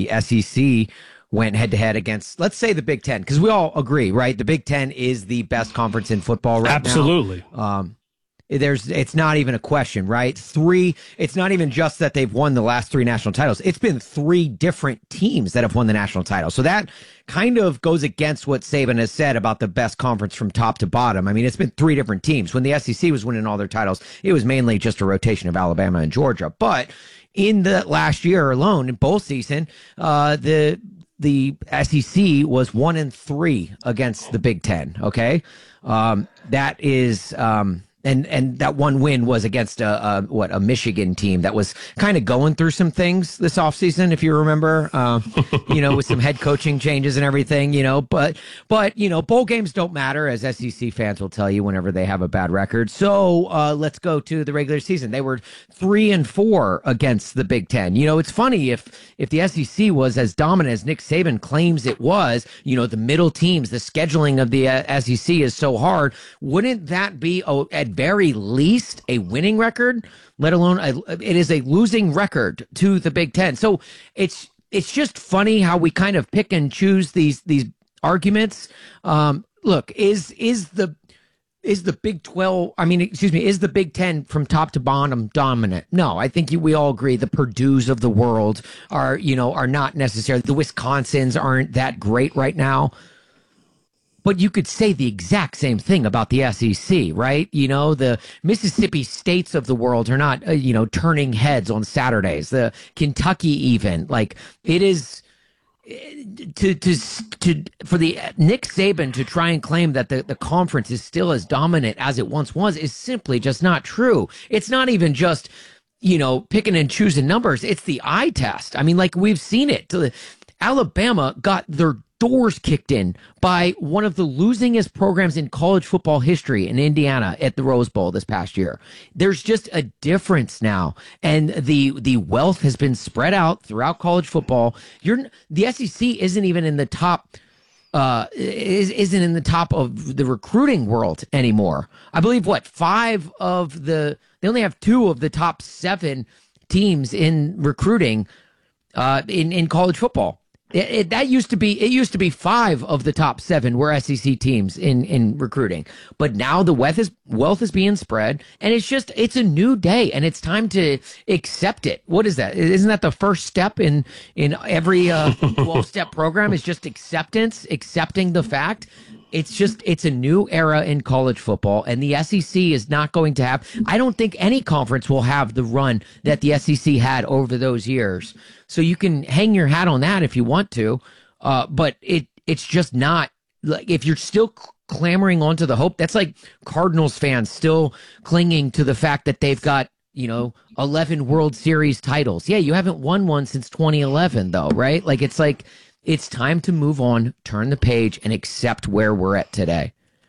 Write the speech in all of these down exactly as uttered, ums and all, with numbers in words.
the S E C went head to head against, let's say, the Big Ten, because we all agree, right? The Big Ten is the best conference in football right Absolutely. now. Absolutely. Um, There's, it's not even a question, right? Three, it's not even just that they've won the last three national titles. It's been three different teams that have won the national title. So that kind of goes against what Saban has said about the best conference from top to bottom. I mean, it's been three different teams. When the S E C was winning all their titles, it was mainly just a rotation of Alabama and Georgia. But in the last year alone, in bowl season, uh, the, the S E C was one and three against the Big Ten. Okay. Um, that is, um, And and that one win was against a, a what a Michigan team that was kind of going through some things this offseason, if you remember, uh, you know, with some head coaching changes and everything, you know. But but you know, bowl games don't matter, as S E C fans will tell you whenever they have a bad record. So uh, let's go to the regular season. They were three and four against the Big Ten. You know, it's funny if if the S E C was as dominant as Nick Saban claims it was. You know, the middle teams, the scheduling of the uh, S E C is so hard. Wouldn't that be a, at very least a winning record, let alone a, it is a losing record to the Big Ten? So it's it's just funny how we kind of pick and choose these these arguments. Um, look, is is the is the Big twelve? I mean, excuse me, is the Big Ten from top to bottom dominant? No, I think you, we all agree the Purdue's of the world are you know are not necessarily, the Wisconsins aren't that great right now. But you could say the exact same thing about the S E C, right? You know, the Mississippi States of the world are not, uh, you know, turning heads on Saturdays. The Kentucky, even, like, it is to to to for the Nick Saban to try and claim that the, the conference is still as dominant as it once was is simply just not true. It's not even just, you know, picking and choosing numbers. It's the eye test. I mean, like, we've seen it. Alabama got their doors kicked in by one of the losingest programs in college football history in Indiana at the Rose Bowl this past year. There's just a difference now, and the the wealth has been spread out throughout college football. You're the S E C isn't even in the top uh is, isn't in the top of the recruiting world anymore. I believe what five of the they only have two of the top seven teams in recruiting uh in in college football. It, it, that used to be, it used to be five of the top seven were S E C teams in, in recruiting. But now the wealth is, wealth is being spread, and it's just, it's a new day, and it's time to accept it. What is that? Isn't that the first step in, in every uh, twelve step program, is just acceptance, accepting the fact? It's just, it's a new era in college football, and the S E C is not going to have, I don't think any conference will have the run that the S E C had over those years. So you can hang your hat on that if you want to, uh, but it it's just not, like, if you're still clamoring onto the hope, that's like Cardinals fans still clinging to the fact that they've got, you know, eleven World Series titles. Yeah, you haven't won one since twenty eleven, though, right? Like, it's like, it's time to move on, turn the page, and accept where we're at today.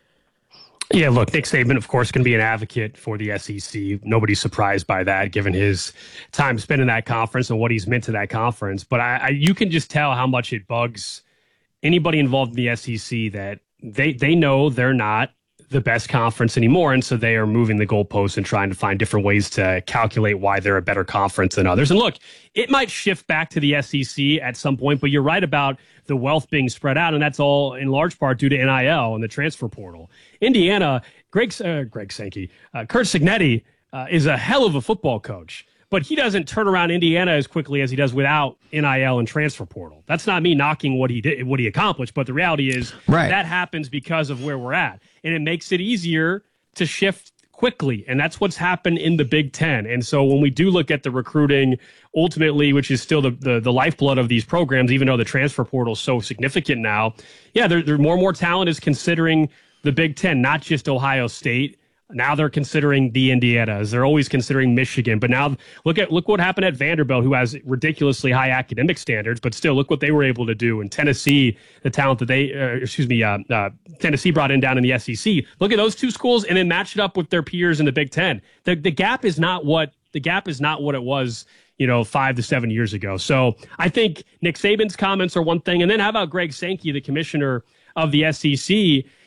Yeah, look, Nick Saban, of course, can be an advocate for the S E C. Nobody's surprised by that, given his time spent in that conference and what he's meant to that conference. But I, I, you can just tell how much it bugs anybody involved in the S E C that they they know they're not the best conference anymore, and so they are moving the goalposts and trying to find different ways to calculate why they're a better conference than others. And look, it might shift back to the S E C at some point, but you're right about the wealth being spread out, and that's all in large part due to N I L and the transfer portal. Indiana, Greg, uh, Greg Sankey, uh, Curt Cignetti uh, is a hell of a football coach, but he doesn't turn around Indiana as quickly as he does without N I L and transfer portal. That's not me knocking what he did, what he accomplished, but the reality is right. that happens because of where we're at, and it makes it easier to shift quickly, and that's what's happened in the Big Ten. And so when we do look at the recruiting, ultimately, which is still the the, the lifeblood of these programs, even though the transfer portal is so significant now, yeah, there, there more and more talent is considering the Big Ten, not just Ohio State. Now they're considering the Indianas. They're always considering Michigan. But now look at look what happened at Vanderbilt, who has ridiculously high academic standards, but still look what they were able to do. And Tennessee, the talent that they, uh, excuse me, uh, uh, Tennessee brought in down in the S E C. Look at those two schools and then match it up with their peers in the Big Ten. The the gap is not what the gap is not what it was, you know, five to seven years ago. So I think Nick Saban's comments are one thing. And then how about Greg Sankey, the commissioner of the S E C?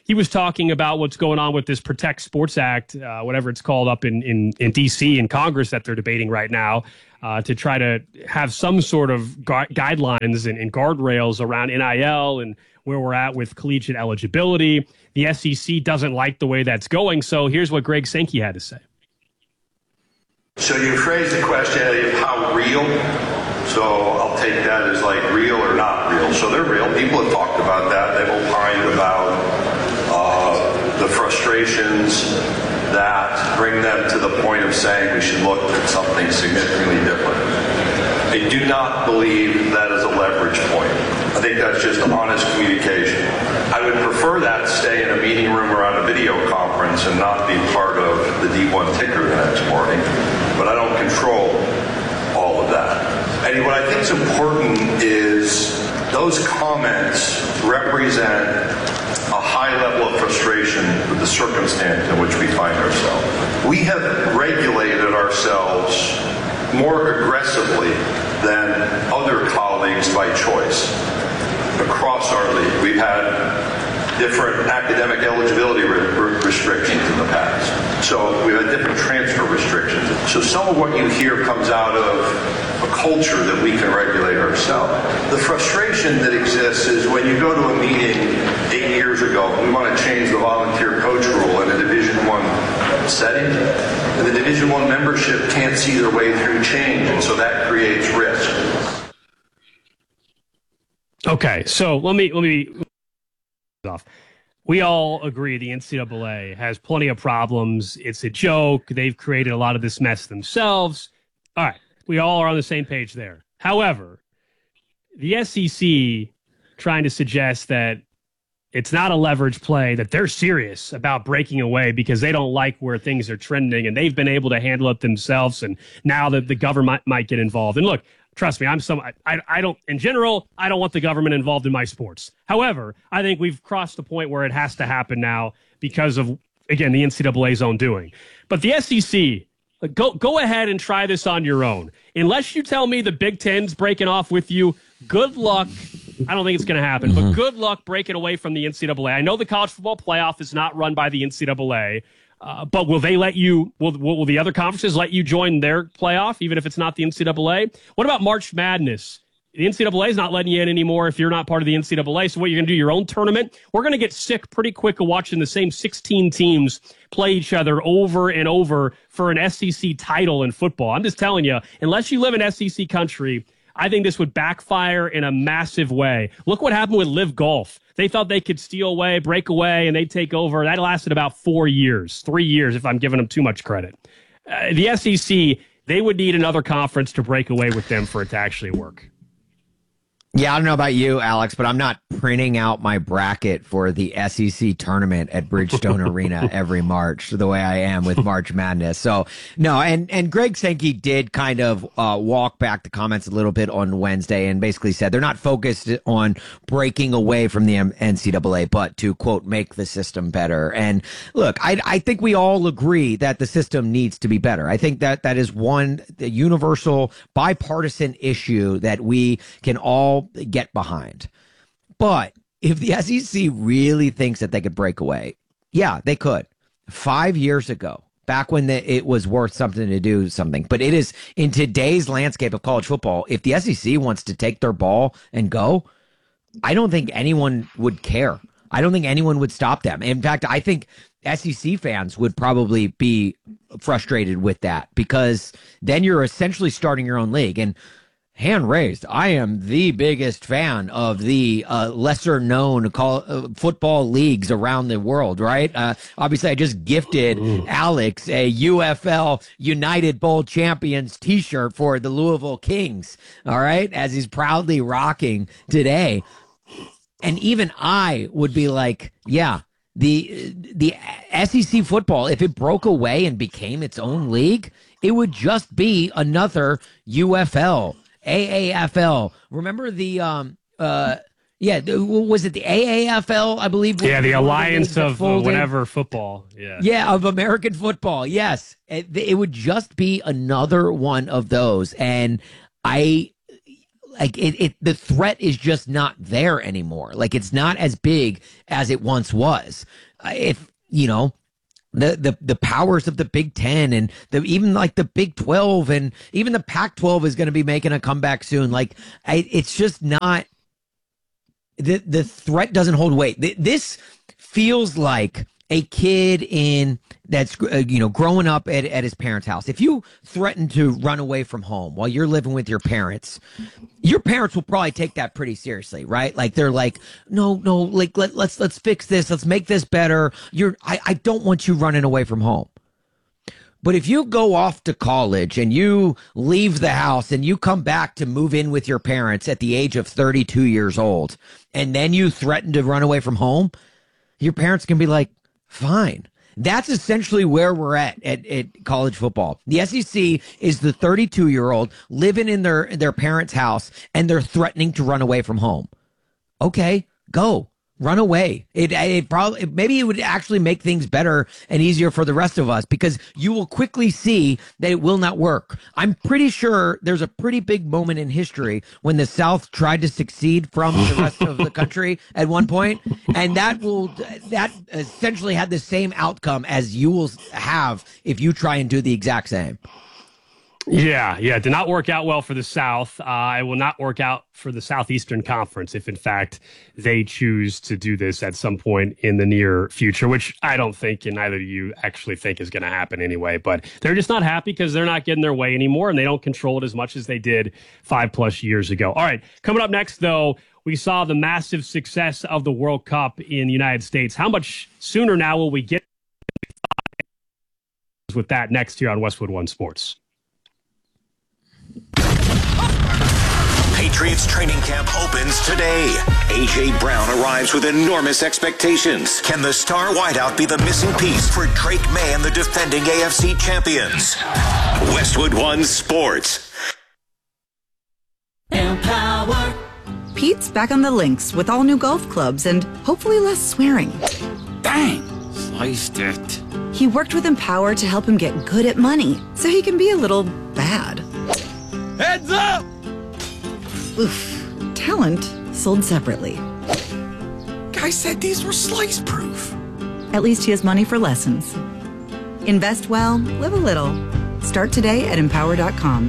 he was talking about what's going on with this Protect Sports Act, uh, whatever it's called up in, in, in D C in Congress that they're debating right now, uh, to try to have some sort of gu- guidelines and, and guardrails around N I L and where we're at with collegiate eligibility. The S E C doesn't like the way that's going. So here's what Greg Sankey had to say. So you phrased the question of how real. So I'll take that as like real or not real. So they're real. People have talked about that. They've opined about uh, the frustrations that bring them to the point of saying we should look at something significantly different. I do not believe that is a leverage point. I think that's just honest communication. I would prefer that stay in a meeting room or on a video conference and not be part of the D one ticker the next morning. But I don't control all of that. And what I think is important is those comments represent a high level of frustration with the circumstance in which we find ourselves. We have regulated ourselves more aggressively than other colleagues by choice across our league. We've had different academic eligibility re- restrictions in the past. So we've had different transfer restrictions. So some of what you hear comes out of a culture that we can regulate ourselves. The frustration that exists is when you go to a meeting eight years ago, we want to change the volunteer coach rule in a Division One setting, and the Division One membership can't see their way through change, and so that creates risk. Okay, so let me let me off. We all agree the N C double A has plenty of problems. It's a joke. They've created a lot of this mess themselves. All right, we all are on the same page there. However, the S E C trying to suggest that it's not a leverage play, that they're serious about breaking away because they don't like where things are trending and they've been able to handle it themselves, and now that the government might get involved. And look, trust me, I'm some. I, I don't. In general, I don't want the government involved in my sports. However, I think we've crossed the point where it has to happen now because of, again, the N C double A's own doing. But the S E C, go go ahead and try this on your own. Unless you tell me the Big Ten's breaking off with you, good luck. I don't think it's going to happen. Mm-hmm. But good luck breaking away from the N C double A. I know the college football playoff is not run by the N C double A. Uh, but will they let you, will, will the other conferences let you join their playoff, even if it's not the N C double A? What about March Madness? The N C double A is not letting you in anymore if you're not part of the N C double A. So what, you're going to do your own tournament? We're going to get sick pretty quick of watching the same sixteen teams play each other over and over for an S E C title in football. I'm just telling you, unless you live in S E C country, I think this would backfire in a massive way. Look what happened with Live Golf. They thought they could steal away, break away, and they'd take over. That lasted about four years, three years, if I'm giving them too much credit. Uh, the S E C, they would need another conference to break away with them for it to actually work. Yeah, I don't know about you, Alex, but I'm not printing out my bracket for the S E C tournament at Bridgestone Arena every March the way I am with March Madness. So, no, and, and Greg Sankey did kind of uh, walk back the comments a little bit on Wednesday and basically said they're not focused on breaking away from the N C double A, but to, quote, make the system better. And look, I, I think we all agree that the system needs to be better. I think that that is one the universal bipartisan issue that we can all get behind. But if the S E C really thinks that they could break away, yeah, they could. Five years ago, back when the, it was worth something to do something. But it is, in today's landscape of college football, if the S E C wants to take their ball and go, I don't think anyone would care. I don't think anyone would stop them. In fact, I think S E C fans would probably be frustrated with that, because then you're essentially starting your own league. And hand raised, I am the biggest fan of the uh, lesser known call, uh, football leagues around the world, right? Uh, obviously, I just gifted Ooh. Alex a U F L United Bowl Champions t-shirt for the Louisville Kings, all right, as he's proudly rocking today. And even I would be like, yeah, the the S E C football, if it broke away and became its own league, it would just be another U F L, A A F L. Remember the um uh yeah was it the A A F L? I believe. Yeah, the Alliance of uh, whatever football. Yeah, yeah, of American football. Yes, it, it would just be another one of those, and I. like it, it, the threat is just not there anymore. Like it's not as big as it once was. Uh, if, you know, the, the, the powers of the Big Ten and the, even like the Big twelve and even the Pac twelve is going to be making a comeback soon. Like I, it's just not, the, the threat doesn't hold weight. This feels like a kid in that's uh, you know growing up at, at his parents' house. If you threaten to run away from home while you're living with your parents, your parents will probably take that pretty seriously, right? Like they're like, no, no, like let, let's let's fix this, let's make this better. You're I, I don't want you running away from home. But if you go off to college and you leave the house and you come back to move in with your parents at the age of thirty-two years old, and then you threaten to run away from home, your parents can be like, fine. That's essentially where we're at, at at college football. The S E C is the thirty-two-year-old living in their their parents' house, and they're threatening to run away from home. Okay, go. Run away. It, it probably maybe it would actually make things better and easier for the rest of us because you will quickly see that it will not work. I'm pretty sure there's a pretty big moment in history when the South tried to succeed from the rest of the country at one point, and that will that essentially had the same outcome as you will have if you try and do the exact same. Yeah, yeah. It did not work out well for the South. Uh, it will not work out for the Southeastern Conference if, in fact, they choose to do this at some point in the near future, which I don't think and neither of you actually think is going to happen anyway. But they're just not happy because they're not getting their way anymore, and they don't control it as much as they did five plus years ago. All right, coming up next, though, we saw the massive success of the World Cup in the United States. How much sooner now will we get with that next year on Westwood One Sports? Patriots training camp opens today. A J. Brown arrives with enormous expectations. Can the star wideout be the missing piece for Drake May and the defending A F C champions? Westwood One Sports. Empower. Pete's back on the links with all new golf clubs and hopefully less swearing. Dang, sliced it. He worked with Empower to help him get good at money so he can be a little bad. Heads up! Oof. Talent sold separately. Guy said these were slice proof. At least he has money for lessons. Invest well, live a little. Start today at empower dot com.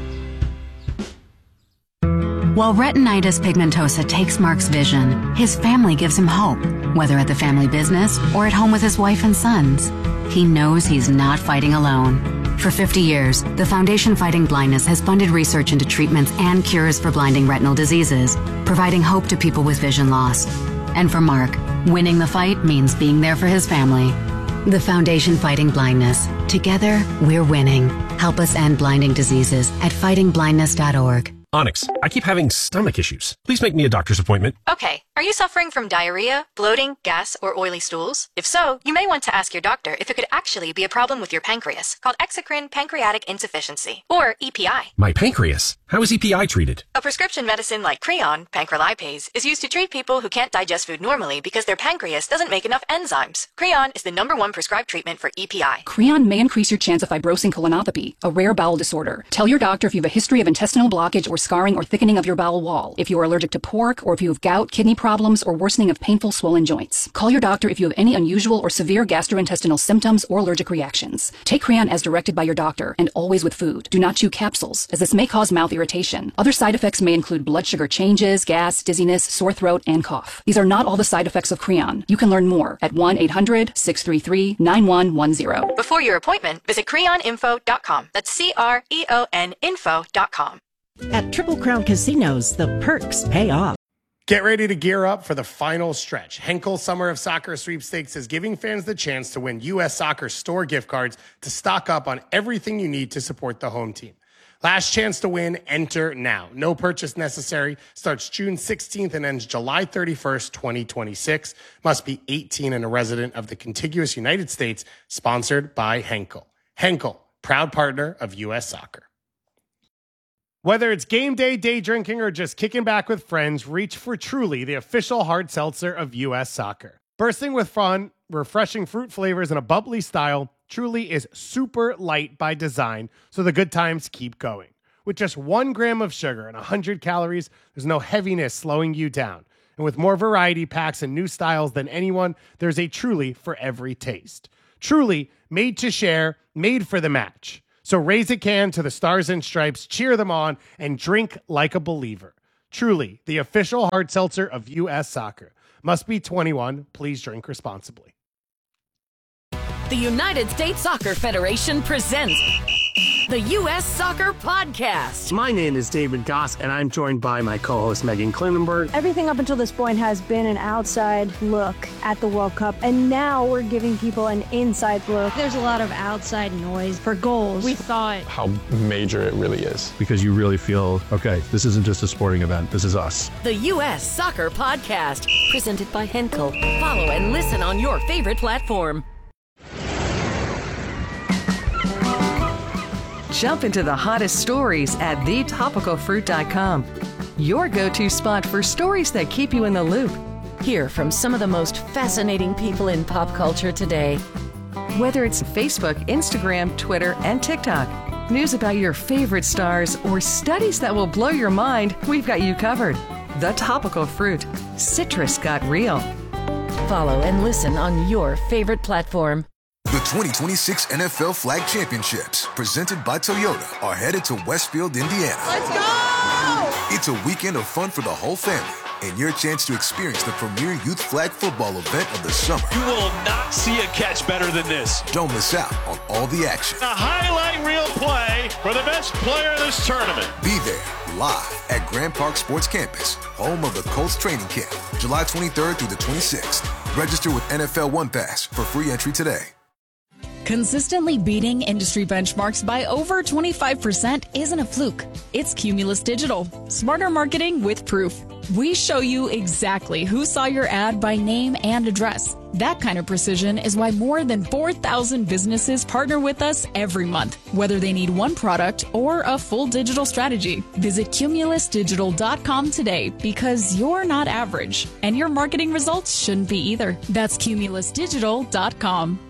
While retinitis pigmentosa takes Mark's vision, his family gives him hope, whether at the family business or at home with his wife and sons. He knows he's not fighting alone. For fifty years, the Foundation Fighting Blindness has funded research into treatments and cures for blinding retinal diseases, providing hope to people with vision loss. And for Mark, winning the fight means being there for his family. The Foundation Fighting Blindness. Together, we're winning. Help us end blinding diseases at fighting blindness dot org. Onyx, I keep having stomach issues. Please make me a doctor's appointment. Okay, are you suffering from diarrhea, bloating, gas, or oily stools? If so, you may want to ask your doctor if it could actually be a problem with your pancreas, called exocrine pancreatic insufficiency, or E P I. My pancreas? How is E P I treated? A prescription medicine like Creon, pancrelipase, is used to treat people who can't digest food normally because their pancreas doesn't make enough enzymes. Creon is the number one prescribed treatment for E P I. Creon may increase your chance of fibrosing colonopathy, a rare bowel disorder. Tell your doctor if you have a history of intestinal blockage or scarring or thickening of your bowel wall, if you are allergic to pork, or if you have gout, kidney problems, or worsening of painful swollen joints. Call your doctor if you have any unusual or severe gastrointestinal symptoms or allergic reactions. Take Creon as directed by your doctor, and always with food. Do not chew capsules, as this may cause mouth irritation. Other side effects may include blood sugar changes, gas, dizziness, sore throat, and cough. These are not all the side effects of Creon. You can learn more at one eight hundred, six three three, nine one one zero. Before your appointment, visit creon info dot com. That's C R E O N info dot com. At Triple Crown Casinos, the perks pay off. Get ready to gear up for the final stretch. Henkel Summer of Soccer Sweepstakes is giving fans the chance to win U S Soccer store gift cards to stock up on everything you need to support the home team. Last chance to win, enter now. No purchase necessary. Starts June sixteenth and ends July thirty-first, twenty twenty-six. Must be eighteen and a resident of the contiguous United States. Sponsored by Henkel. Henkel, proud partner of U S Soccer. Whether it's game day, day drinking, or just kicking back with friends, reach for Truly, the official hard seltzer of U S Soccer. Bursting with fun, refreshing fruit flavors, and a bubbly style, Truly is super light by design, so the good times keep going. With just one gram of sugar and one hundred calories, there's no heaviness slowing you down. And with more variety packs and new styles than anyone, there's a Truly for every taste. Truly, made to share, made for the match. So raise a can to the Stars and Stripes, cheer them on, and drink like a believer. Truly, the official hard seltzer of U S Soccer. Must be twenty-one. Please drink responsibly. The United States Soccer Federation presents the U S Soccer Podcast. My name is David Goss, and I'm joined by my co-host Megan Klinenberg. Everything up until this point has been an outside look at the World Cup, and now we're giving people an inside look. There's a lot of outside noise for goals. We thought how major it really is. Because you really feel, okay, this isn't just a sporting event, this is us. The U S Soccer Podcast, presented by Henkel. Follow and listen on your favorite platform. Jump into the hottest stories at the topical fruit dot com. Your go-to spot for stories that keep you in the loop. Hear from some of the most fascinating people in pop culture today. Whether it's Facebook, Instagram, Twitter, and TikTok, news about your favorite stars, or studies that will blow your mind, we've got you covered. The Topical Fruit. Citrus got real. Follow and listen on your favorite platform. The twenty twenty-six N F L Flag Championships, presented by Toyota, are headed to Westfield, Indiana. Let's go! It's a weekend of fun for the whole family, and your chance to experience the premier youth flag football event of the summer. You will not see a catch better than this. Don't miss out on all the action. A highlight reel play for the best player in this tournament. Be there, live at Grand Park Sports Campus, home of the Colts training camp, July twenty-third through the twenty-sixth. Register with N F L One Pass for free entry today. Consistently beating industry benchmarks by over twenty-five percent isn't a fluke. It's Cumulus Digital. Smarter marketing with proof. We show you exactly who saw your ad by name and address. That kind of precision is why more than four thousand businesses partner with us every month, whether they need one product or a full digital strategy. Visit cumulus digital dot com today, because you're not average, and your marketing results shouldn't be either. That's cumulus digital dot com.